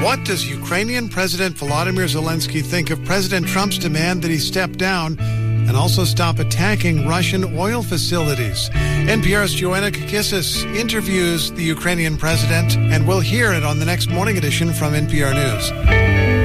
What does Ukrainian President Volodymyr Zelensky think of President Trump's demand that he step down and also stop attacking Russian oil facilities? NPR's Joanna Kakissis interviews the Ukrainian president, and we'll hear it on the next morning edition from NPR News.